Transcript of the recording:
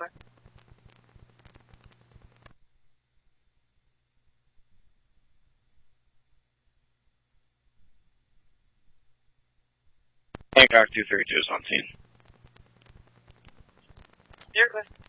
Alpha. Hancock 232 is on scene. You're good.